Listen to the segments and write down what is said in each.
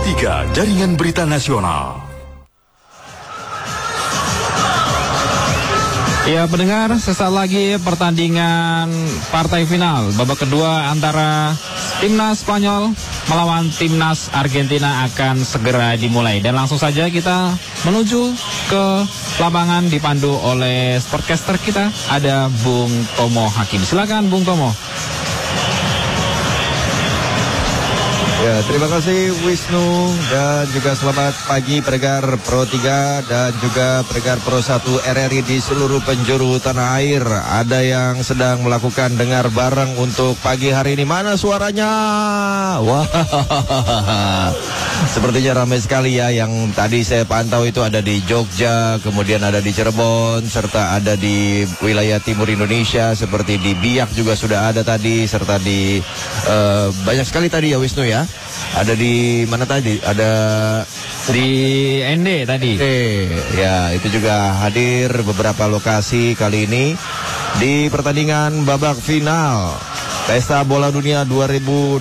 Pro 3 Jaringan Berita Nasional. Ya pendengar, sesaat lagi pertandingan partai final babak kedua antara timnas Spanyol melawan timnas Argentina akan segera dimulai. Dan langsung saja kita menuju ke lapangan dipandu oleh sportcaster kita, ada Bung Tomo Hakim. Silakan Bung Tomo. Ya, terima kasih Wisnu dan juga selamat pagi pendengar Pro 3 dan juga pendengar Pro 1 RRI di seluruh penjuru tanah air. Ada yang sedang melakukan dengar bareng untuk pagi hari ini. Mana suaranya? Wah, sepertinya ramai sekali ya. Yang tadi saya pantau itu ada di Jogja, kemudian ada di Cirebon, serta ada di wilayah timur Indonesia seperti di Biak juga sudah ada tadi, serta di banyak sekali tadi ya Wisnu ya. Ada di mana tadi? Ada di ND tadi. Ya, itu juga hadir beberapa lokasi kali ini di pertandingan babak final Pesta Bola Dunia 2026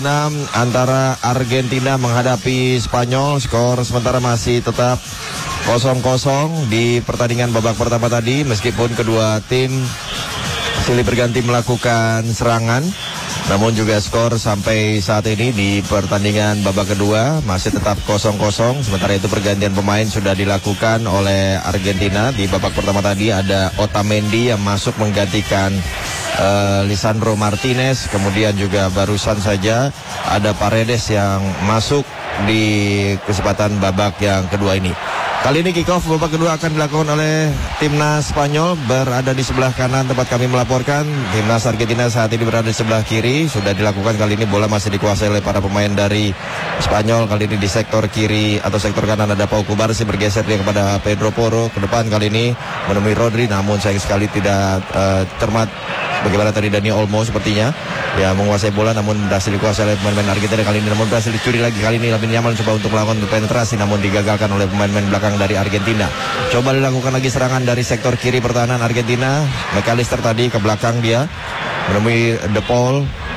antara Argentina menghadapi Spanyol. Skor sementara masih tetap 0-0 di pertandingan babak pertama tadi, meskipun kedua tim silih berganti melakukan serangan. Namun juga skor sampai saat ini di pertandingan babak kedua masih tetap 0-0. Sementara itu pergantian pemain sudah dilakukan oleh Argentina. Di babak pertama tadi ada Otamendi yang masuk menggantikan Lisandro Martinez. Kemudian juga barusan saja ada Paredes yang masuk di kesempatan babak yang kedua ini. Kali ini kick-off babak kedua akan dilakukan oleh timnas Spanyol, berada di sebelah kanan tempat kami melaporkan. Timnas Argentina saat ini berada di sebelah kiri. Sudah dilakukan kali ini, bola masih dikuasai oleh para pemain dari Spanyol. Kali ini di sektor kiri atau sektor kanan ada Pau Cubarsí, bergeser dia kepada Pedro Porro. Ke depan kali ini menemui Rodri, namun sayang sekali tidak cermat bagaimana tadi Dani Olmo sepertinya ya menguasai bola, namun berhasil dikuasai oleh pemain-pemain Argentina kali ini, namun berhasil dicuri lagi. Kali ini Lamine Yamal coba untuk melakukan penetrasi, namun digagalkan oleh pemain-pemain belakang dari Argentina. Coba dilakukan lagi serangan dari sektor kiri pertahanan Argentina. McAllister tadi ke belakang dia menemui De Paul.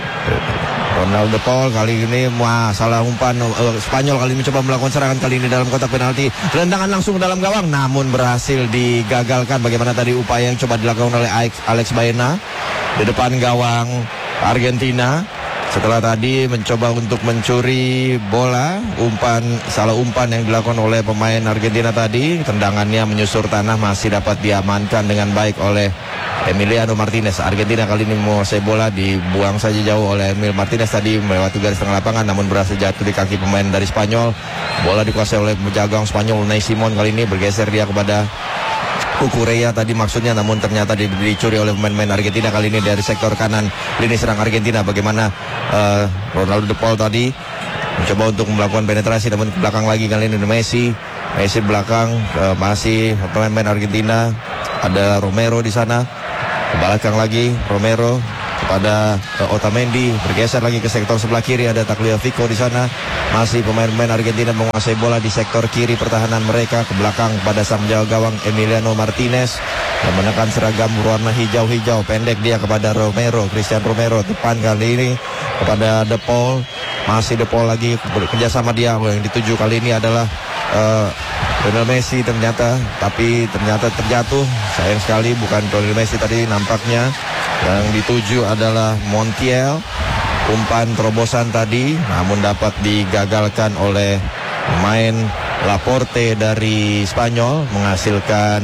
Ronald De Paul kali ini salah umpan. Spanyol kali ini mencoba melakukan serangan kali ini dalam kotak penalti. Tendangan langsung dalam gawang, namun berhasil digagalkan. Bagaimana tadi upaya yang coba dilakukan oleh Alex Baena di depan gawang Argentina. Setelah tadi mencoba untuk mencuri bola, salah umpan yang dilakukan oleh pemain Argentina tadi, tendangannya menyusur tanah masih dapat diamankan dengan baik oleh Emiliano Martinez. Argentina kali ini menguasai bola, dibuang saja jauh oleh Emil Martinez tadi melewati garis tengah lapangan, namun berhasil jatuh di kaki pemain dari Spanyol. Bola dikuasai oleh penjaga Spanyol Unai Simon, kali ini bergeser dia kepada Cucurella tadi maksudnya, namun ternyata dicuri oleh pemain-pemain Argentina kali ini dari sektor kanan lini serang Argentina. Bagaimana Ronaldo De Paul tadi mencoba untuk melakukan penetrasi, namun ke belakang lagi kali ini Messi belakang, masih pemain-pemain Argentina. Ada Romero di sana, ke belakang lagi Romero kepada Otamendi, bergeser lagi ke sektor sebelah kiri, ada Tagliafico di sana. Masih pemain-pemain Argentina menguasai bola di sektor kiri pertahanan mereka, ke belakang pada sang penjaga gawang Emiliano Martinez yang menekan seragam berwarna hijau-hijau, pendek dia kepada Christian Romero. Depan kali ini kepada De Paul, masih De Paul lagi kerjasama dia. Yang dituju kali ini adalah Lionel Messi ternyata terjatuh. Sayang sekali bukan Lionel Messi tadi nampaknya. Yang dituju adalah Montiel. Umpan terobosan tadi namun dapat digagalkan oleh pemain Laporte dari Spanyol, menghasilkan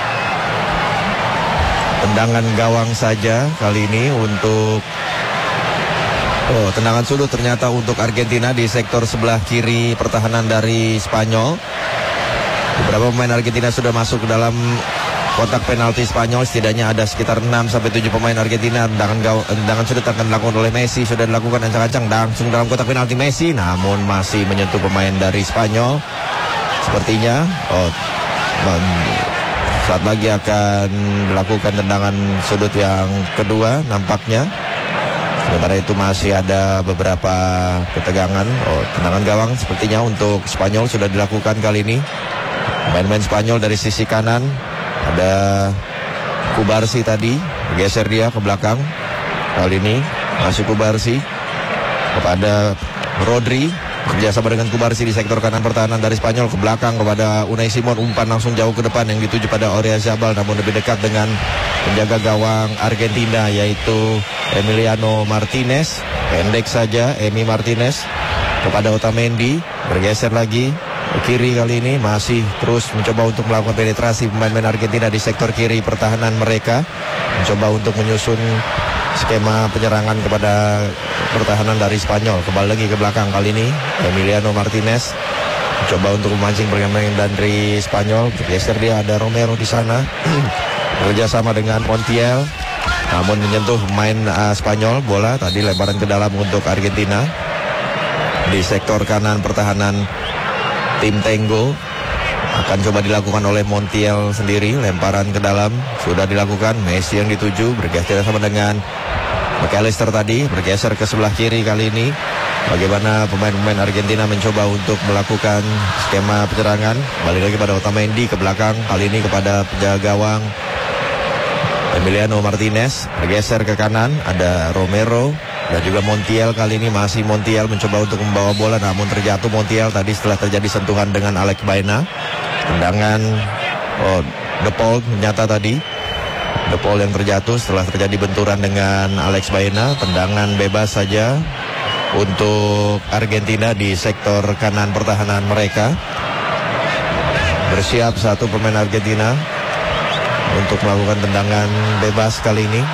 tendangan gawang saja kali ini untuk tendangan sudut ternyata untuk Argentina di sektor sebelah kiri pertahanan dari Spanyol. Beberapa pemain Argentina sudah masuk ke dalam kotak penalti Spanyol, setidaknya ada sekitar 6-7 pemain Argentina. Tendangan sudut akan dilakukan oleh Messi, sudah dilakukan ancang-ancang langsung dalam kotak penalti Messi, namun masih menyentuh pemain dari Spanyol. Sepertinya saat lagi akan dilakukan tendangan sudut yang kedua nampaknya. Sementara itu masih ada beberapa ketegangan. Tendangan gawang sepertinya untuk Spanyol sudah dilakukan kali ini. Pemain-pemain Spanyol dari sisi kanan ada Cubarsí tadi, bergeser dia ke belakang. Kali ini masih Cubarsí kepada Rodri. kerjasama dengan Kubarsi di sektor kanan pertahanan dari Spanyol, ke belakang kepada Unai Simon, umpan langsung jauh ke depan yang dituju pada Oyarzabal, namun lebih dekat dengan penjaga gawang Argentina yaitu Emiliano Martinez. Pendek saja Emi Martinez kepada Otamendi, bergeser lagi ke kiri, kali ini masih terus mencoba untuk melakukan penetrasi pemain-pemain Argentina di sektor kiri pertahanan mereka, mencoba untuk menyusun skema penyerangan kepada pertahanan dari Spanyol. Kembali lagi ke belakang, kali ini Emiliano Martinez mencoba untuk memancing pemain dari Spanyol. Bergeser dia, ada Romero di sana kerjasama dengan Montiel, namun menyentuh pemain Spanyol. Bola tadi lemparan ke dalam untuk Argentina di sektor kanan pertahanan tim Tango. Akan coba dilakukan oleh Montiel sendiri. Lemparan ke dalam sudah dilakukan. Messi yang dituju, bergeser sama dengan McAllister tadi, bergeser ke sebelah kiri kali ini. Bagaimana pemain-pemain Argentina mencoba untuk melakukan skema penyerangan. Balik lagi pada Otamendi ke belakang, kali ini kepada penjaga gawang Emiliano Martinez. Bergeser ke kanan, ada Romero dan juga Montiel. Kali ini masih Montiel mencoba untuk membawa bola, namun terjatuh Montiel tadi setelah terjadi sentuhan dengan Alex Baena. Tendangan De Paul ternyata tadi De Paul yang terjatuh setelah terjadi benturan dengan Alex Baena. Tendangan bebas saja untuk Argentina di sektor kanan pertahanan mereka. Bersiap satu pemain Argentina untuk melakukan tendangan bebas kali ini.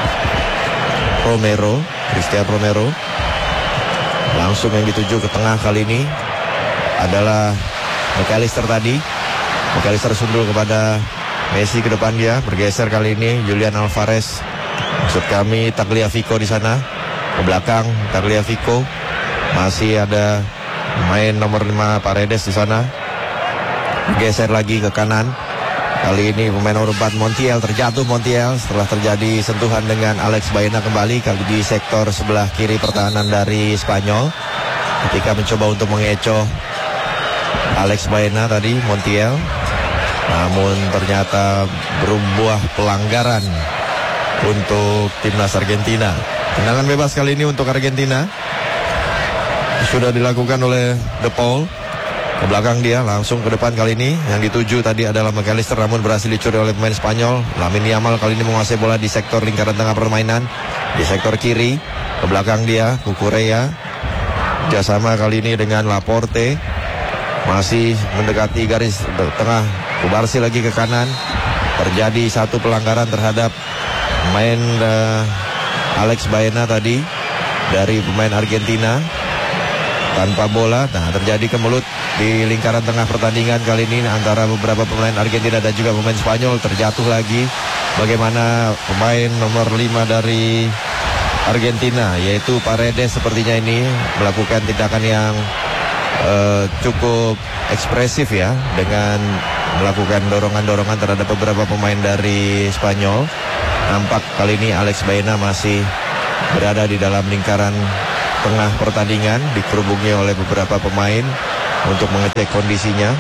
Cristian Romero langsung yang dituju ke tengah, kali ini adalah McAllister tadi. McAllister sundul kepada Messi ke depan dia, bergeser kali ini Julian Alvarez. Maksud kami Tagliafico di sana. Ke belakang Tagliafico. Masih ada main nomor 5 Paredes di sana. Bergeser lagi ke kanan. Kali ini pemain nomor 4 Montiel, terjatuh Montiel setelah terjadi sentuhan dengan Alex Baena kembali kali di sektor sebelah kiri pertahanan dari Spanyol. Ketika mencoba untuk mengecoh Alex Baena tadi, Montiel, namun ternyata berbuah pelanggaran untuk timnas Argentina. Tendangan bebas kali ini untuk Argentina sudah dilakukan oleh De Paul. Ke belakang dia, langsung ke depan kali ini. Yang dituju tadi adalah McAllister, namun berhasil dicuri oleh pemain Spanyol. Lamine Yamal kali ini menguasai bola di sektor lingkaran tengah permainan. Di sektor kiri, ke belakang dia Cucurella. Kerjasama kali ini dengan Laporte. Masih mendekati garis tengah. Kubarsi lagi ke kanan. Terjadi satu pelanggaran terhadap pemain Alex Baena tadi dari pemain Argentina. Tanpa bola, nah terjadi kemelut di lingkaran tengah pertandingan kali ini antara beberapa pemain Argentina dan juga pemain Spanyol. Terjatuh lagi. Bagaimana pemain nomor 5 dari Argentina yaitu Paredes sepertinya ini melakukan tindakan yang cukup ekspresif ya, dengan melakukan dorongan-dorongan terhadap beberapa pemain dari Spanyol. Nampak kali ini Alex Baena masih berada di dalam lingkaran tengah pertandingan, dikerubungi oleh beberapa pemain untuk mengecek kondisinya.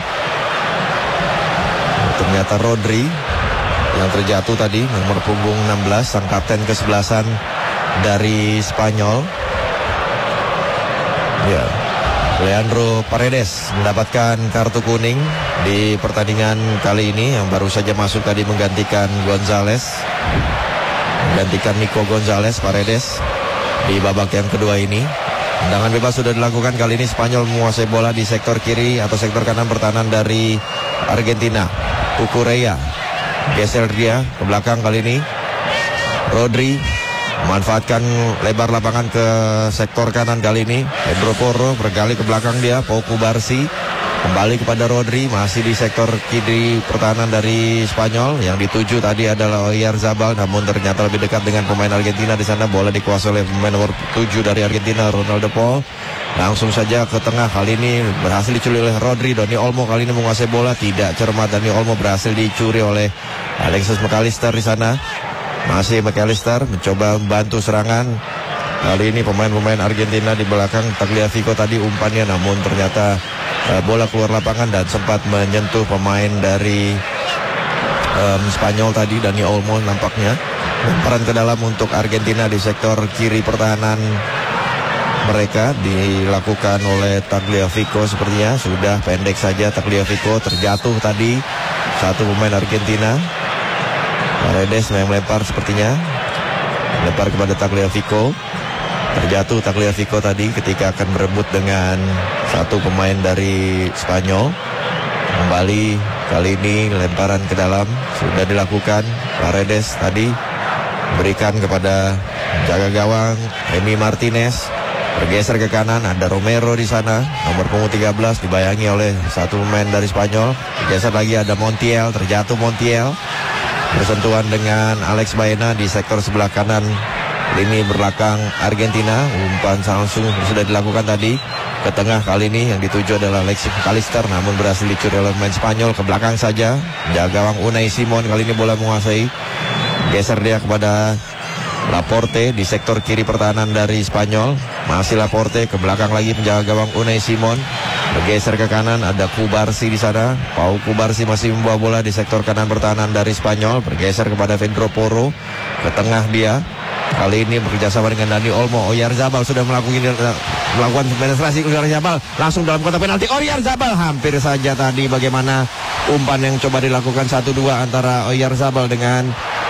Ternyata Rodri yang terjatuh tadi, nomor punggung 16, sang kapten kesebelasan dari Spanyol. Ya, Leandro Paredes mendapatkan kartu kuning di pertandingan kali ini, yang baru saja masuk tadi menggantikan Nico Gonzalez. Paredes di babak yang kedua ini. Tendangan bebas sudah dilakukan kali ini. Spanyol menguasai bola di sektor kiri atau sektor kanan pertahanan dari Argentina. Cucurella geser dia ke belakang kali ini. Rodri memanfaatkan lebar lapangan ke sektor kanan kali ini. Pedro Porro bergali ke belakang dia. Pau Cubarsi kembali kepada Rodri, masih di sektor kiri pertahanan dari Spanyol. Yang dituju tadi adalah Oyarzabal, namun ternyata lebih dekat dengan pemain Argentina di sana. Bola dikuasai oleh pemain nomor 7 dari Argentina, Ronald De Paul. Langsung saja ke tengah, kali ini berhasil dicuri oleh Rodri. Dani Olmo kali ini menguasai bola, tidak cermat. Dani Olmo berhasil dicuri oleh Alexis McAllister di sana. Masih McAllister mencoba membantu serangan. Kali ini pemain-pemain Argentina di belakang. Tagliafico tadi umpannya, namun ternyata bola keluar lapangan dan sempat menyentuh pemain dari Spanyol tadi, Dani Olmo nampaknya. Lemparan ke dalam untuk Argentina di sektor kiri pertahanan mereka dilakukan oleh Tagliafico sepertinya. Sudah pendek saja Tagliafico, terjatuh tadi satu pemain Argentina. Paredes yang melempar sepertinya, melempar kepada Tagliafico. Terjatuh Tagliafico tadi ketika akan berebut dengan satu pemain dari Spanyol. Kembali kali ini lemparan ke dalam sudah dilakukan. Paredes tadi berikan kepada jaga gawang Emi Martinez, bergeser ke kanan, ada Romero di sana, nomor punggung 13 dibayangi oleh satu pemain dari Spanyol. Bergeser lagi ada Montiel, terjatuh Montiel, bersentuhan dengan Alex Baena di sektor sebelah kanan lini belakang Argentina. Umpan langsung sudah dilakukan tadi ke tengah, kali ini yang dituju adalah Alexis McAllister, namun berhasil dicuri oleh pemain Spanyol. Ke belakang saja, jaga gawang Unai Simon kali ini bola menguasai. Geser dia kepada Laporte di sektor kiri pertahanan dari Spanyol. Masih Laporte, ke belakang lagi penjaga gawang Unai Simon. Bergeser ke kanan, ada Kubarsi di sana. Pau Kubarsi masih membawa bola di sektor kanan pertahanan dari Spanyol. Bergeser kepada Pedro Porro, ke tengah dia. Kali ini bekerjasama dengan Dani Olmo. Oyarzabal sudah melakukan penetrasi. Oyarzabal langsung dalam kotak penalti. Oyarzabal hampir saja tadi bagaimana umpan yang coba dilakukan 1-2 antara Oyarzabal dengan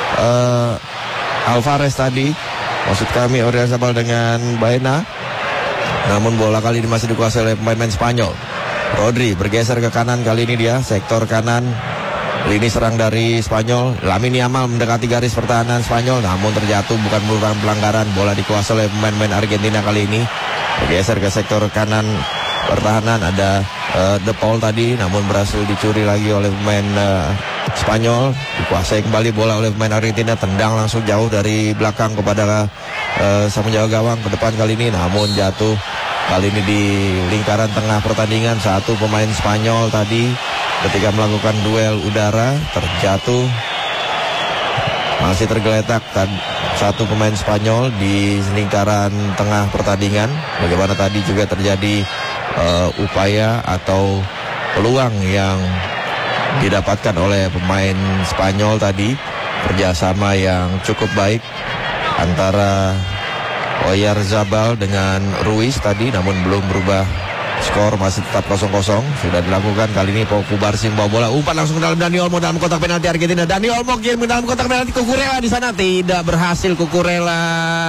Alvarez tadi. Maksud kami Oyarzabal dengan Baena. Namun bola kali ini masih dikuasai oleh pemain-pemain Spanyol. Rodri bergeser ke kanan, kali ini dia sektor kanan lini serang dari Spanyol. Lamine Yamal mendekati garis pertahanan Spanyol, namun terjatuh, bukan merupakan pelanggaran. Bola dikuasai oleh pemain-pemain Argentina kali ini. Bergeser ke sektor kanan pertahanan, ada De Paul tadi, namun berhasil dicuri lagi oleh pemain Spanyol. Dikuasai kembali bola oleh pemain Argentina, tendang langsung jauh dari belakang kepada sang penjaga gawang ke depan kali ini, namun jatuh. Kali ini di lingkaran tengah pertandingan, satu pemain Spanyol tadi ketika melakukan duel udara terjatuh, masih tergeletak satu pemain Spanyol di lingkaran tengah pertandingan. Bagaimana tadi juga terjadi upaya atau peluang yang didapatkan oleh pemain Spanyol tadi, kerjasama yang cukup baik antara Oyarzabal dengan Ruiz tadi, namun belum berubah skor, masih tetap 0-0. Sudah dilakukan kali ini. Pau Kubarsi membawa bola, umpan langsung ke dalam Dani Olmo dalam kotak penalti Argentina. Dani Olmo kirim ke dalam kotak penalti. Cucurella di sana tidak berhasil. Cucurella,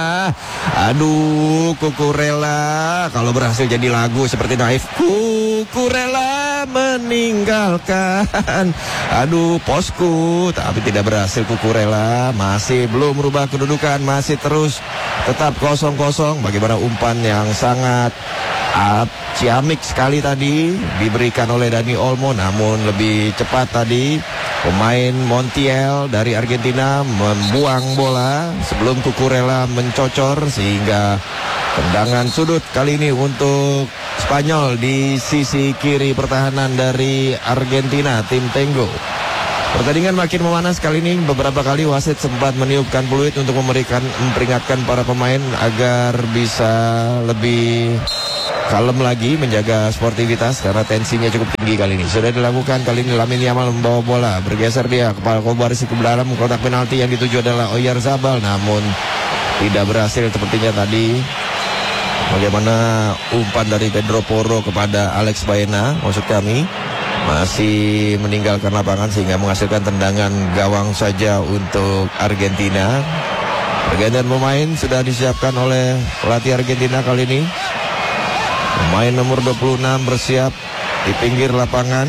aduh Cucurella, kalau berhasil jadi lagu seperti Naif. Cucurella meninggalkan, aduh posku, tapi tidak berhasil. Cucurella masih belum merubah kedudukan, masih terus tetap 0-0. Bagaimana umpan yang sangat ciamik sekali tadi diberikan oleh Dani Olmo, namun lebih cepat tadi pemain Montiel dari Argentina membuang bola sebelum Cucurella mencocor, sehingga tendangan sudut kali ini untuk Spanyol di sisi kiri pertahanan dari Argentina, tim Tengo. Pertandingan makin memanas kali ini. Beberapa kali wasit sempat meniupkan peluit untuk memperingatkan para pemain agar bisa lebih kalem lagi, menjaga sportivitas karena tensinya cukup tinggi kali ini. Sudah dilakukan kali ini. Lamine Yamal membawa bola, bergeser dia kepala Kubarsi ke dalam kotak penalti, yang dituju adalah Oyarzabal, namun tidak berhasil sepertinya tadi. Bagaimana umpan dari Pedro Porro kepada Alex Baena, maksud kami, masih meninggalkan lapangan sehingga menghasilkan tendangan gawang saja untuk Argentina. Pergantian pemain sudah disiapkan oleh pelatih Argentina kali ini. Pemain nomor 26 bersiap di pinggir lapangan,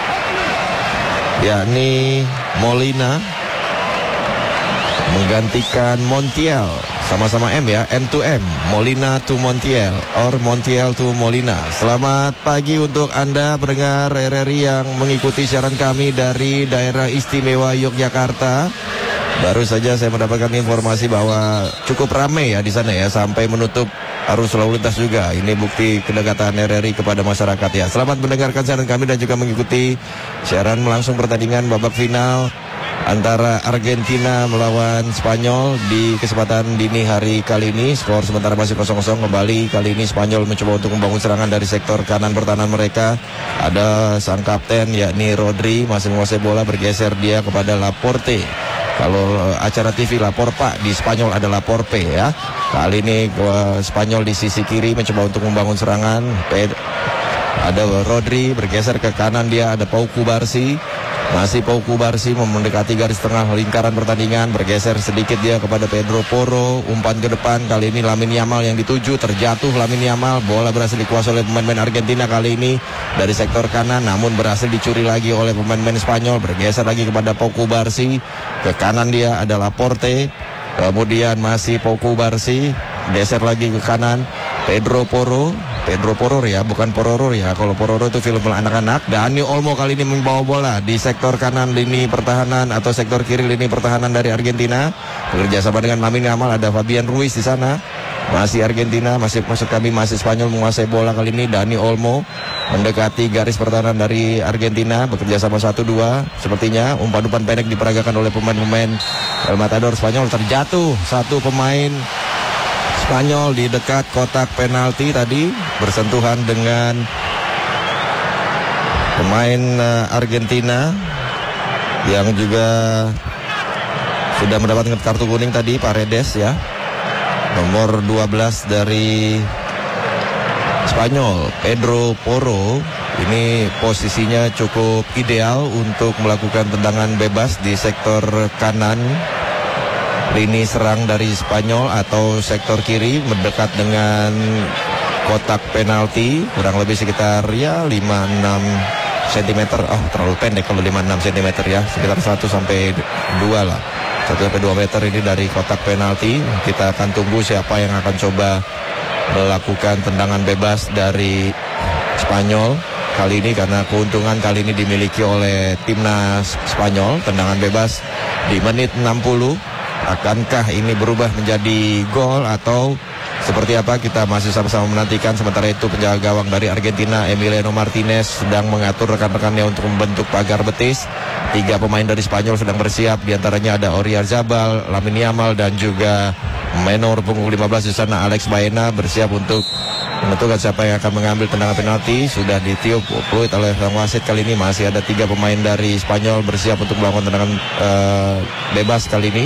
yakni Molina menggantikan Montiel. Sama-sama M ya, M to M, Molina to Montiel, or Montiel to Molina. Selamat pagi untuk Anda pendengar RRI yang mengikuti siaran kami dari daerah istimewa Yogyakarta. Baru saja saya mendapatkan informasi bahwa cukup ramai ya di sana ya, sampai menutup arus lalu lintas juga. Ini bukti kedekatan RRI kepada masyarakat ya. Selamat mendengarkan siaran kami dan juga mengikuti siaran langsung pertandingan babak final antara Argentina melawan Spanyol di kesempatan dini hari kali ini. Skor sementara masih 0-0 kembali. Kali ini Spanyol mencoba untuk membangun serangan dari sektor kanan pertahanan mereka. Ada sang kapten yakni Rodri masih menguasai bola, bergeser dia kepada Laporte. Kalau acara TV lapor Pak, di Spanyol ada lapor P ya. Kali ini Spanyol di sisi kiri mencoba untuk membangun serangan. Ada Rodri bergeser ke kanan, dia ada Pau Kubarsi. Masih Pau Kubarsi mendekati garis tengah lingkaran pertandingan, bergeser sedikit dia kepada Pedro Porro, umpan ke depan. Kali ini Lamine Yamal yang dituju, terjatuh Lamine Yamal, bola berhasil dikuasai oleh pemain-pemain Argentina kali ini dari sektor kanan, namun berhasil dicuri lagi oleh pemain-pemain Spanyol. Bergeser lagi kepada Pau Kubarsi, ke kanan dia ada Laporte, kemudian masih Pau Kubarsi, geser lagi ke kanan Pedro Porro ya, bukan Pororo ya. Kalau Pororo itu film anak-anak. Dani Olmo kali ini membawa bola di sektor kanan lini pertahanan atau sektor kiri lini pertahanan dari Argentina. Bekerja sama dengan Lamine Yamal, ada Fabian Ruiz di sana. Masih Argentina, masih Spanyol menguasai bola kali ini. Dani Olmo mendekati garis pertahanan dari Argentina, bekerja sama 1-2. Sepertinya umpan-umpan pendek diperagakan oleh pemain-pemain El Matador Spanyol. Terjatuh satu pemain Spanyol di dekat kotak penalti tadi, bersentuhan dengan pemain Argentina yang juga sudah mendapatkan kartu kuning tadi, Paredes ya, nomor 12 dari Spanyol. Pedro Porro ini posisinya cukup ideal untuk melakukan tendangan bebas di sektor kanan lini serang dari Spanyol atau sektor kiri, mendekat dengan kotak penalti, kurang lebih sekitar ya 5-6 cm. Oh, terlalu pendek kalau 5-6 cm ya, sekitar 1-2 lah, 1-2 meter ini dari kotak penalti. Kita akan tunggu siapa yang akan coba melakukan tendangan bebas dari Spanyol kali ini, karena keuntungan kali ini dimiliki oleh timnas Spanyol. Tendangan bebas di menit 60. Akankah ini berubah menjadi gol atau seperti apa? Kita masih sama-sama menantikan. Sementara itu penjaga gawang dari Argentina, Emiliano Martinez, sedang mengatur rekan-rekannya untuk membentuk pagar betis. 3 pemain dari Spanyol sedang bersiap. Di antaranya ada Oyarzabal, Lamine Yamal, dan juga menor punggung 15 di sana Alex Baena, bersiap untuk menentukan siapa yang akan mengambil tendangan penalti. Sudah ditiup fluid oleh sang wasit. Kali ini masih ada 3 pemain dari Spanyol bersiap untuk melakukan tendangan bebas kali ini.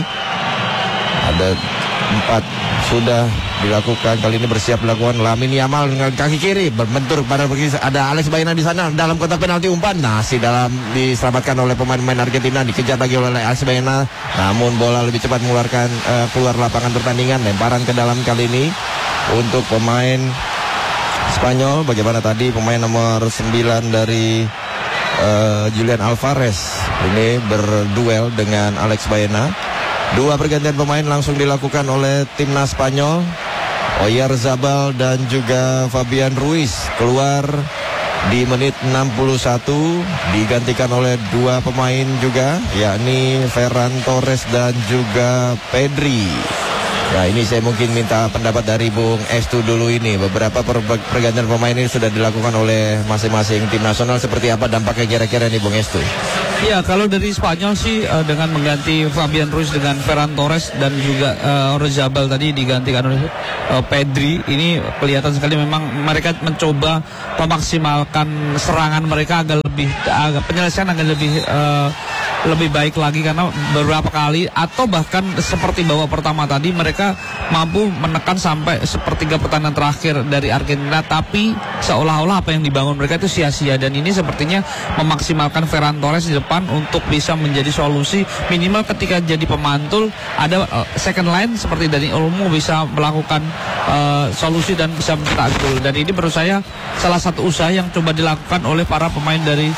Ada 4 sudah dilakukan. Kali ini bersiap dilakukan Lamine Yamal dengan kaki kiri berbentur pada begini. Ada Alex Baena di sana dalam kotak penalti, umpan masih diselamatkan oleh pemain-pemain Argentina. Dikejar lagi oleh Alex Baena, namun bola lebih cepat mengeluarkan keluar lapangan pertandingan. Lemparan ke dalam kali ini untuk pemain Spanyol. Bagaimana tadi pemain nomor 9 dari Julian Alvarez ini berduel dengan Alex Baena. 2 pergantian pemain langsung dilakukan oleh timnas Spanyol. Oyarzabal dan juga Fabian Ruiz keluar di menit 61, digantikan oleh 2 pemain juga, yakni Ferran Torres dan juga Pedri. Nah, ini saya mungkin minta pendapat dari Bung Estu dulu ini. Beberapa pergantian pemain ini sudah dilakukan oleh masing-masing tim nasional. Seperti apa dampaknya kira-kira nih Bung Estu? Ya, kalau dari Spanyol sih dengan mengganti Fabian Ruiz dengan Ferran Torres dan juga Oyarzabal tadi digantikan oleh Pedri, ini kelihatan sekali memang mereka mencoba memaksimalkan serangan mereka agak penyelesaian agak lebih baik lagi, karena beberapa kali atau bahkan seperti babak pertama tadi mereka mampu menekan sampai sepertiga pertandingan terakhir dari Argentina, tapi seolah-olah apa yang dibangun mereka itu sia-sia. Dan ini sepertinya memaksimalkan Ferran Torres di depan untuk bisa menjadi solusi minimal ketika jadi pemantul, ada second line seperti Dani Olmo bisa melakukan solusi dan bisa mencetak gol. Dan ini menurut saya salah satu usaha yang coba dilakukan oleh para pemain dari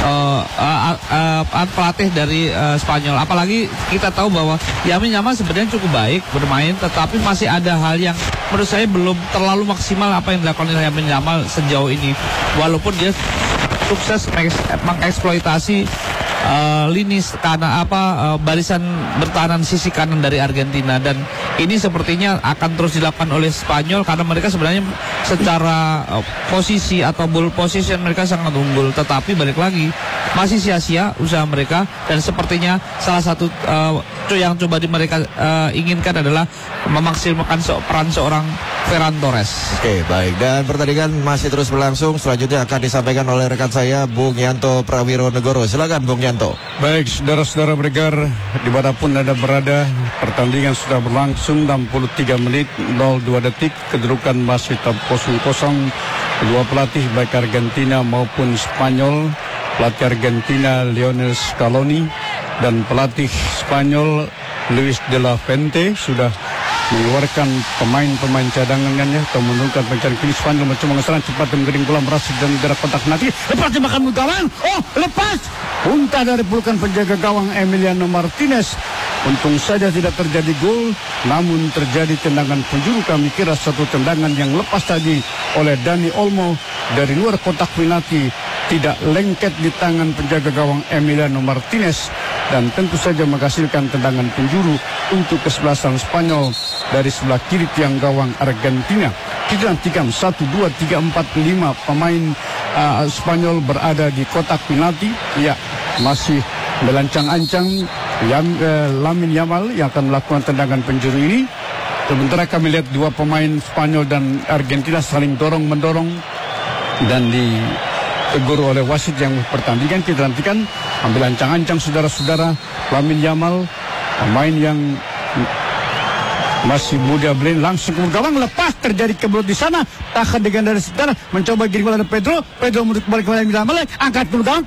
pelatih dari Spanyol. Apalagi kita tahu bahwa Lamine Yamal sebenarnya cukup baik bermain, tetapi masih ada hal yang menurut saya belum terlalu maksimal apa yang dilakukan oleh Lamine Yamal sejauh ini. Walaupun dia sukses mengeksploitasi lini kanan barisan bertahanan sisi kanan dari Argentina, dan ini sepertinya akan terus dilakukan oleh Spanyol karena mereka sebenarnya secara posisi atau ball position mereka sangat unggul. Tetapi balik lagi masih sia-sia usaha mereka, dan sepertinya salah satu yang coba mereka inginkan adalah memaksimalkan peran seorang Ferran Torres. Oke, baik. Dan pertandingan masih terus berlangsung. Selanjutnya akan disampaikan oleh rekan saya, Bung Yanto Prawironegoro. Silakan, Bung Yanto. Baik, saudara-saudara pendengar, dimanapun Anda berada, pertandingan sudah berlangsung 63 menit 02 detik. Kedudukan masih tetap 0-0. Kedua pelatih baik Argentina maupun Spanyol, pelatih Argentina Lionel Scaloni dan pelatih Spanyol Luis de la Fuente sudah mengeluarkan pemain-pemain cadangannya atau menurunkan pencari kini. Spanyol mencoba mengeserang cepat dan mengering bola merasuk dan negara kotak nanti. Lepas tembakan gawang. Oh, lepas. Unta dari pelukan penjaga gawang Emiliano Martinez. Untung saja tidak terjadi gol, namun terjadi tendangan penjuru. Kami kira satu tendangan yang lepas tadi oleh Dani Olmo dari luar kotak penalti tidak lengket di tangan penjaga gawang Emiliano Martinez, dan tentu saja menghasilkan tendangan penjuru untuk kesebelasan Spanyol dari sebelah kiri tiang gawang Argentina. Kita nantikan 1, 2, 3, 4, 5 pemain Spanyol berada di kotak penalti. Ya, masih melancang-ancang Lamine Yamal yang akan melakukan tendangan penjuru ini. Sementara kami lihat dua pemain Spanyol dan Argentina saling dorong-mendorong dan ditegur oleh wasit yang pertandingan. Kita nantikan ambil ancang-ancang saudara-saudara. Lamine Yamal, pemain yang masih muda, Blaine langsung ke gawang, lepas, terjadi kebelut di sana, tahan dengan dari sekitar, mencoba giring bola Pedro menurut kembali ke Yamal, angkat ke gawang,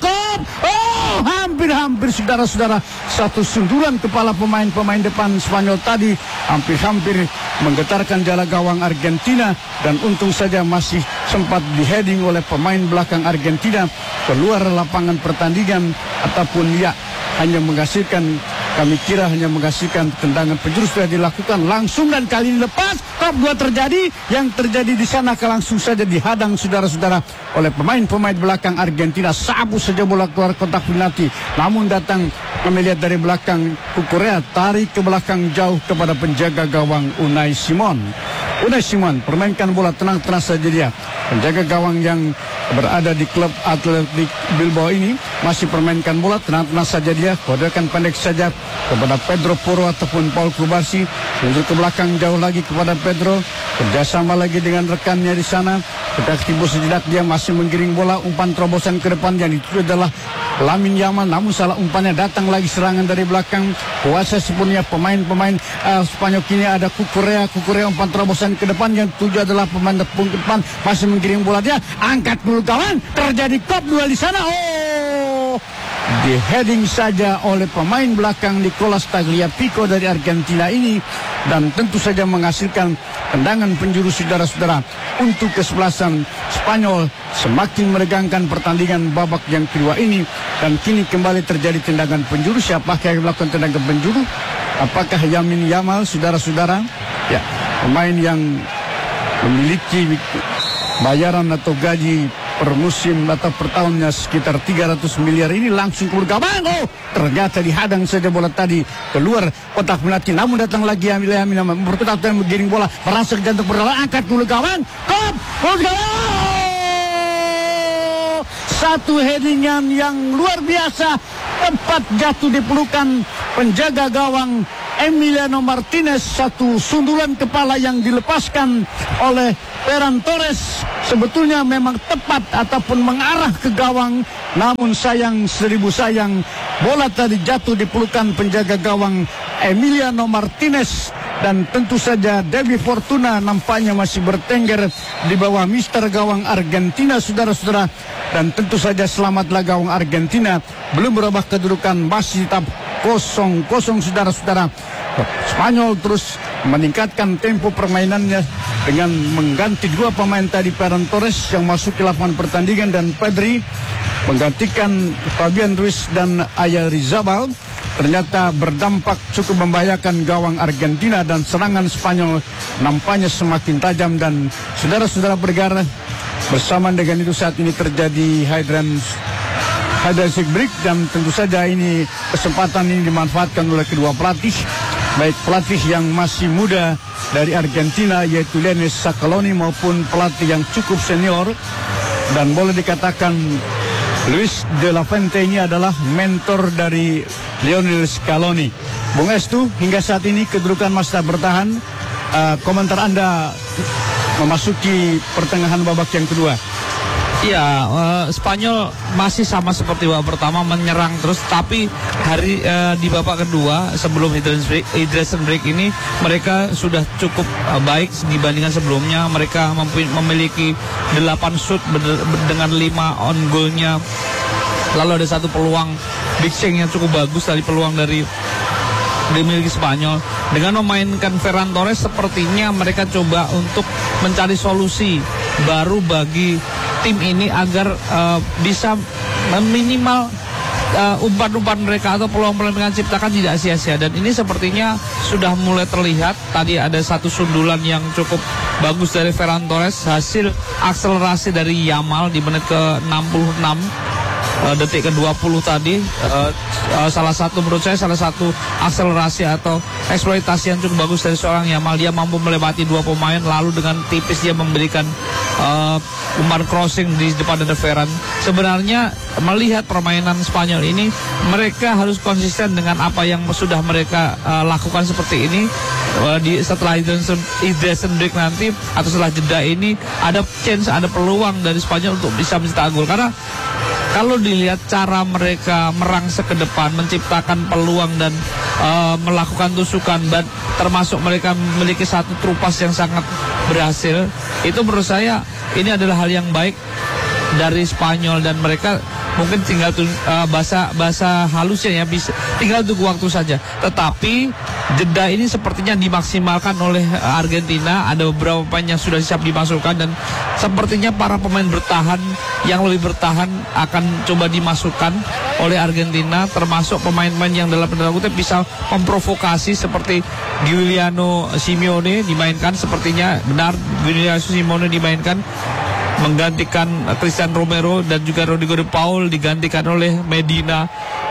hampir saudara-saudara, satu sundulan kepala pemain depan Spanyol tadi hampir menggetarkan jala gawang Argentina, dan untung saja masih sempat diheading oleh pemain belakang Argentina keluar lapangan pertandingan, ataupun ya hanya menghasilkan, kami kira hanya menghasilkan tendangan penjuru sudah dilakukan langsung, dan kali ini lepas. Top 2 terjadi, yang terjadi di sana langsung saja dihadang saudara-saudara oleh pemain belakang Argentina. Sabu saja bola keluar kotak penalti, namun datang kami lihat dari belakang Kukurea, tarik ke belakang jauh kepada penjaga gawang Unai Simon permainkan bola tenang-tenang saja dia. Penjaga gawang yang berada di klub Athletic Bilbao ini masih permainkan bola tenang-tenang saja dia. Kodekan pendek saja kepada Pedro Porro ataupun Paul Kubarsi, mundur ke belakang jauh lagi kepada Pedro, kerjasama lagi dengan rekannya di sana. Ketika timbul sejenak dia masih menggiring bola, umpan terobosan ke depan yang itu adalah Lamine Yamal, namun salah umpannya, datang lagi serangan dari belakang. Kuasa sepenuhnya pemain Spanyol kini ada Kukurea umpan terobosan ke depan, yang tujuh adalah pemain depan masih menggiring bola, dia angkat dulu kawan, terjadi kop dua di sana. Di heading saja oleh pemain belakang Nicolas Tagliafico dari Argentina ini, dan tentu saja menghasilkan tendangan penjuru saudara-saudara untuk kesebelasan Spanyol, semakin meregangkan pertandingan babak yang kedua ini. Dan kini kembali terjadi tendangan penjuru. Siapakah yang melakukan tendangan penjuru? Apakah Lamine Yamal, saudara-saudara? Ya, pemain yang memiliki bayaran atau gaji per musim atau per tahunnya sekitar 300 miliar ini langsung ke gawang. Ternyata dihadang saja bola tadi keluar kotak penalti, namun datang lagi Lamine Yamal berkotak dan menggiring bola merasuk jantung perlawanan, angkat dulu gawang, satu headingan yang luar biasa, tepat jatuh di pelukan penjaga gawang Emiliano Martinez. Satu sundulan kepala yang dilepaskan oleh Ferran Torres sebetulnya memang tepat ataupun mengarah ke gawang, namun sayang seribu sayang, bola tadi jatuh di pelukan penjaga gawang Emiliano Martinez. Dan tentu saja Devi Fortuna nampaknya masih bertengger di bawah mister gawang Argentina, saudara-saudara. Dan tentu saja selamatlah gawang Argentina, belum berubah kedudukan, masih tetap 0-0, saudara-saudara. Spanyol terus meningkatkan tempo permainannya dengan mengganti dua pemain tadi, Ferran Torres yang masuk ke lapangan pertandingan dan Pedri menggantikan Fabian Ruiz dan Oyarzabal. Ternyata berdampak cukup membahayakan gawang Argentina, dan serangan Spanyol nampaknya semakin tajam. Dan saudara-saudara bergerak bersamaan dengan itu saat ini terjadi hydration break, dan tentu saja ini kesempatan ini dimanfaatkan oleh kedua pelatih, baik pelatih yang masih muda dari Argentina yaitu Lionel Scaloni maupun pelatih yang cukup senior, dan boleh dikatakan Luis de la Fuente ini adalah mentor dari Lionel Scaloni. Bung Estu, hingga saat ini kedudukan masih tak bertahan. Komentar Anda memasuki pertengahan babak yang kedua. Ya, Spanyol masih sama seperti babak pertama, menyerang terus. Tapi di babak kedua sebelum hydration break ini mereka sudah cukup baik dibandingkan sebelumnya. Mereka memiliki 8 shoot dengan 5 on goalnya. Lalu ada satu peluang big chance yang cukup bagus dari peluang dari dimiliki Spanyol. Dengan memainkan Ferran Torres, sepertinya mereka coba untuk mencari solusi baru bagi tim ini agar bisa minimal umpan-umpan mereka atau peluang-peluang yang ciptakan tidak sia-sia. Dan ini sepertinya sudah mulai terlihat. Tadi ada satu sundulan yang cukup bagus dari Ferran Torres, hasil akselerasi dari Yamal di menit ke-66, detik ke-20 tadi. Salah satu akselerasi atau eksploitasi yang cukup bagus dari seorang Yamal. Dia mampu melewati 2 pemain, lalu dengan tipis dia memberikan umpan crossing di depan ada Ferran. Sebenarnya melihat permainan Spanyol ini, mereka harus konsisten dengan apa yang sudah mereka lakukan seperti ini. Setelah hydration break nanti atau setelah jeda ini ada chance, ada peluang dari Spanyol untuk bisa mencetak gol. Karena kalau dilihat cara mereka merangsek ke depan, menciptakan peluang dan melakukan tusukan, termasuk mereka memiliki satu trupas yang sangat berhasil, itu menurut saya ini adalah hal yang baik dari Spanyol. Dan mereka mungkin tinggal bahasa halusnya ya, bisa tinggal tunggu waktu saja. Tetapi jeda ini sepertinya dimaksimalkan oleh Argentina. Ada beberapa pemain yang sudah siap dimasukkan, dan sepertinya para pemain bertahan yang lebih bertahan akan coba dimasukkan oleh Argentina, termasuk pemain-pemain yang dalam tanda kutip bisa memprovokasi seperti Giuliano Simeone dimainkan. Sepertinya benar Giuliano Simeone dimainkan menggantikan Cristian Romero, dan juga Rodrigo de Paul digantikan oleh Medina.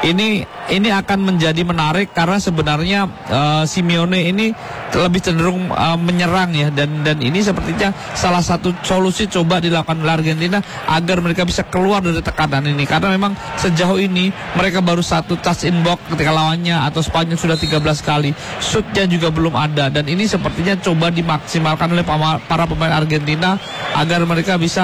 Ini akan menjadi menarik karena sebenarnya Simeone ini lebih cenderung menyerang ya, dan ini sepertinya salah satu solusi coba dilakukan oleh Argentina agar mereka bisa keluar dari tekanan ini. Karena memang sejauh ini mereka baru 1 touch in box ketika lawannya, atau Spanyol sudah 13 kali. Shootnya juga belum ada, dan ini sepertinya coba dimaksimalkan oleh para pemain Argentina agar mereka bisa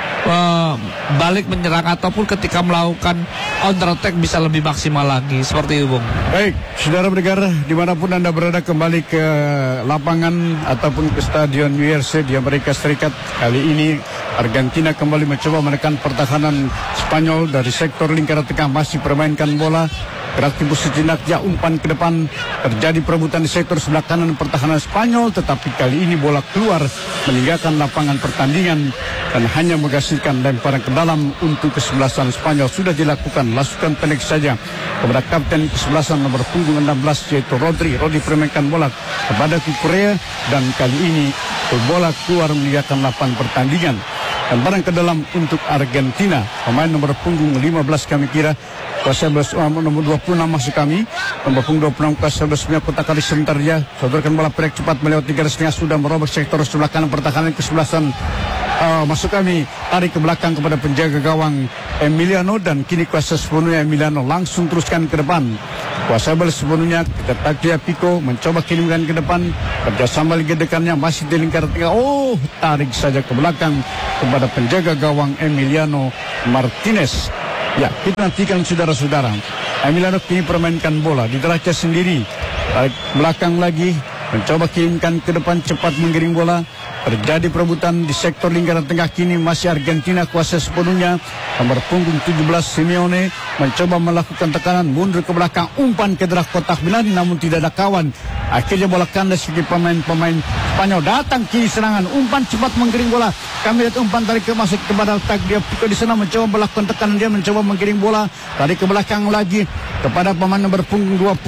balik menyerang, ataupun ketika melakukan counter attack bisa lebih maksimal lagi. Seperti itu, Bung. Baik, saudara pendengar, dimanapun Anda berada, kembali ke lapangan ataupun ke Stadion URC di Amerika Serikat. Kali ini Argentina kembali mencoba menekan pertahanan Spanyol dari sektor lingkaran tengah, masih permainkan bola. Gerak timbul sejenak, ya umpan ke depan, terjadi perebutan di sektor sebelah kanan pertahanan Spanyol, tetapi kali ini bola keluar meninggalkan lapangan pertandingan dan hanya menghasilkan lemparan ke dalam untuk kesebelasan Spanyol. Sudah dilakukan lasukan pendek saja kepada kapten kesebelasan nomor punggung 16 yaitu Rodri permainkan bola kepada Korea, dan kali ini bola keluar meninggalkan lapangan pertandingan. Lemparan ke dalam untuk Argentina, pemain nomor punggung 15 kami kira kuasa 11, nomor 26 masuk kami, nomor punggung 26 kuasa 11 kotak kali sebentar ya, sodorkan bola pendek cepat melewati garis tengah, sudah merobek sektor sebelah kanan pertahanan kesebelasan masuk kami, tarik ke belakang kepada penjaga gawang Emiliano, dan kini kuasa sepenuhnya Emiliano langsung teruskan ke depan. Kuasa bola sepenuhnya kita Takia Pico mencoba kirimkan ke depan, kerjasama gedekannya masih di lingkaran tengah. Tarik saja ke belakang kepada penjaga gawang Emiliano Martinez. Ya, kita nantikan saudara-saudara. Emiliano kini permainkan bola di derajat sendiri, tarik belakang lagi, mencoba kirimkan ke depan, cepat menggiring bola. Terjadi perebutan di sektor lingkaran tengah, kini masih Argentina kuasa sepenuhnya. Nomor punggung 17 Simeone mencoba melakukan tekanan, mundur ke belakang, umpan ke dalam kotak penalti namun tidak ada kawan. Akhirnya bola kandas bagi pemain Spanyol. Datang kiri serangan, umpan cepat menggiring bola. Kami lihat umpan tarik ke masuk kepada Takia Pico di sana, mencoba melakukan tekanan, dia mencoba menggiring bola, tarik ke belakang lagi kepada pemain nomor punggung 20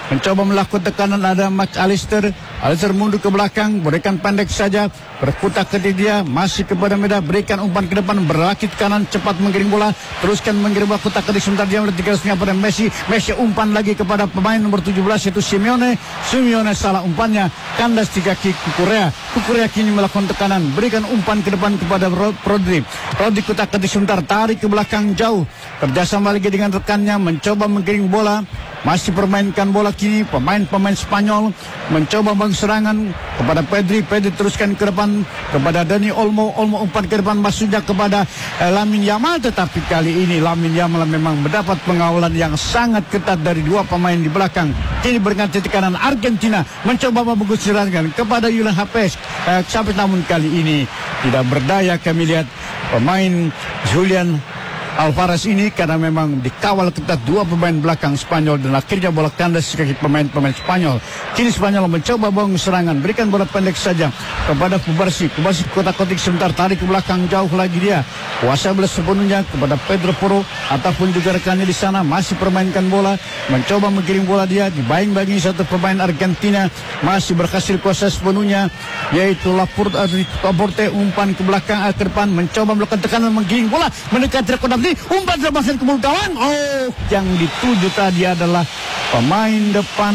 mencoba melakukan tekanan. Ada Max Alister mundur ke belakang, berikan pendek saja, berputar ke dia, masih kepada Meda, berikan umpan ke depan, berlaki ke kanan, cepat menggiring bola, teruskan menggiring bola, kotak ketik sebentar dia meletakkan pada Messi umpan lagi kepada pemain nomor 17 yaitu Simeone salah umpannya, kandas 3 kaki Kukurea kini melakukan tekanan, berikan umpan ke depan kepada Rodri kotak ketik sebentar, tarik ke belakang jauh, kerjasama lagi dengan rekannya, mencoba menggiring bola, masih permainkan bola kini pemain Spanyol, mencoba serangan kepada Pedri teruskan ke depan kepada Dani Olmo umpan ke depan, maksudnya kepada Lamine Yamal, tetapi kali ini Lamine Yamal memang mendapat pengawalan yang sangat ketat dari 2 pemain di belakang. Kini berganti tekanan Argentina, mencoba membungkus serangan kepada Julian Hapes, namun kali ini tidak berdaya kami lihat pemain Julian Alvarez ini, karena memang dikawal ketat 2 pemain belakang Spanyol dan akhirnya bola kandas kaki pemain Spanyol. Kini Spanyol mencoba bangun serangan, berikan bola pendek saja kepada Kubarsi kotak-kotik sebentar, tarik ke belakang jauh lagi dia, kuasa bola sepenuhnya kepada Pedro Porro ataupun juga rekannya di sana, masih permainkan bola, mencoba menggiring bola dia, dibayang-bayangi satu pemain Argentina, masih berhasil kuasa sepenuhnya yaitu Laporte, umpan ke belakang ke depan, mencoba melakukan tekanan, menggiring bola mendekati rekan umpan terbasan ke mulut kawan. Yang dituju tadi adalah pemain depan,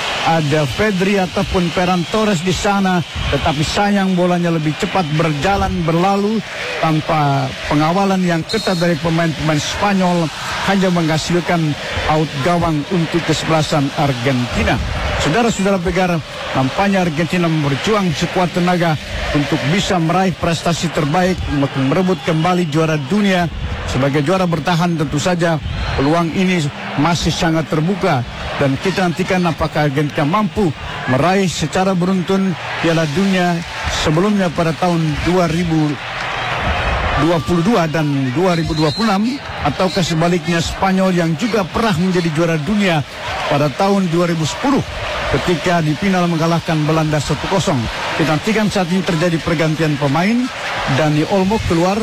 ada Pedri ataupun Ferran Torres di sana, tetapi sayang bolanya lebih cepat berlalu tanpa pengawalan yang ketat dari pemain-pemain Spanyol, hanya menghasilkan out gawang untuk kesebelasan Argentina. Saudara-saudara pendengar, nampaknya Argentina berjuang sekuat tenaga untuk bisa meraih prestasi terbaik, merebut kembali juara dunia. Sebagai juara bertahan tentu saja peluang ini masih sangat terbuka, dan kita nantikan apakah Argentina mampu meraih secara beruntun Piala Dunia sebelumnya pada tahun 2022 dan 2026, ataukah sebaliknya Spanyol yang juga pernah menjadi juara dunia pada tahun 2010 ketika di final mengalahkan Belanda 1-0. Kita nantikan saat ini terjadi pergantian pemain, Dani Olmo keluar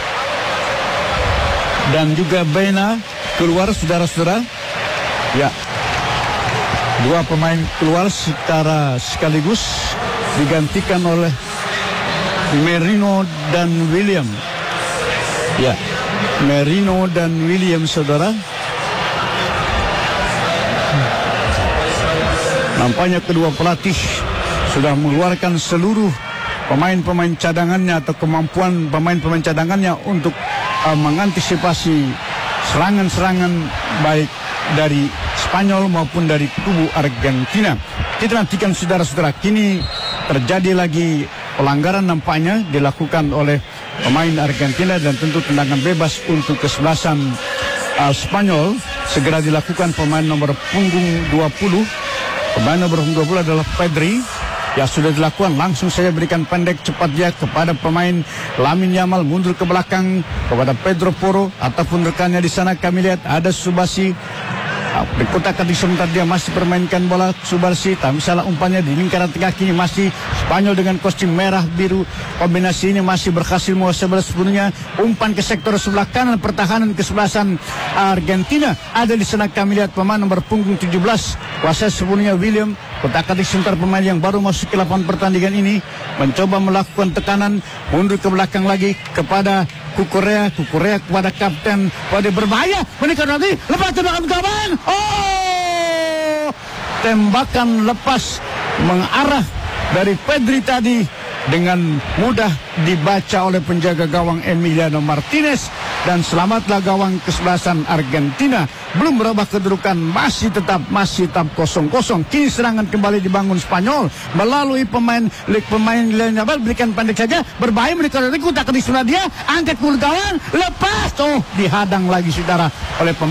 dan juga Bena keluar, saudara-saudara. Ya, 2 pemain keluar secara sekaligus, digantikan oleh Merino dan William. Ya, Merino dan William, saudara. Nampaknya kedua pelatih sudah mengeluarkan seluruh pemain-pemain cadangannya atau kemampuan pemain-pemain cadangannya untuk mengantisipasi serangan-serangan baik dari Spanyol maupun dari kubu Argentina. Kita nantikan saudara-saudara, kini terjadi lagi pelanggaran nampaknya dilakukan oleh pemain Argentina, dan tentu tendangan bebas untuk kesebelasan Spanyol segera dilakukan pemain nomor punggung 20. Pemain nomor punggung 20 adalah Pedri. Ya, sudah dilakukan, langsung saya berikan pendek cepat dia kepada pemain Lamine Yamal, mundur ke belakang kepada Pedro Porro ataupun rekannya di sana. Kami lihat ada Subasi, dikotakkan di sebentar dia masih permainkan bola Subasi, tak salah umpannya di lingkaran tengah. Kini masih Spanyol dengan kostum merah biru, kombinasi ini masih berhasil menguasai bola sepenuhnya, umpan ke sektor sebelah kanan pertahanan kesebelasan Argentina. Ada di sana kami lihat pemain nomor punggung 17 kuasa sepenuhnya William, kotak-katik sebentar pemain yang baru masuk ke lapangan pertandingan ini, mencoba melakukan tekanan, mundur ke belakang lagi kepada Kukurea kepada kapten, pada berbahaya, menikah lagi, lepas tembakan kawan. Tembakan lepas mengarah dari Pedri tadi dengan mudah dibaca oleh penjaga gawang Emiliano Martinez, dan selamatlah gawang kesebelasan Argentina. Belum berubah kedudukan, masih tetap 0-0. Kini serangan kembali dibangun Spanyol melalui pemain lainnya, berikan pendek saja, berbahaya mereka tak di sebelah dia, angkat mulut gawang, lepas, dihadang lagi saudara oleh pemain